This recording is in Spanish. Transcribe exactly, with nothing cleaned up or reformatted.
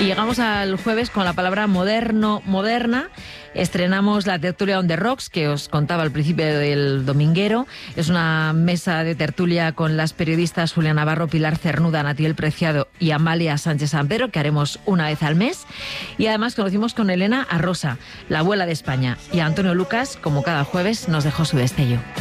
Y llegamos al jueves con la palabra moderno, moderna. Estrenamos la tertulia On The Rocks, que os contaba al principio del dominguero. Es una mesa de tertulia con las periodistas Julia Navarro, Pilar Cernuda, Natiel Preciado y Amalia Sánchez San Pedro, que haremos una vez al mes. Y además conocimos con Elena a Rosa, la abuela de España. Y a Antonio Lucas, como cada jueves, nos dejó su destello.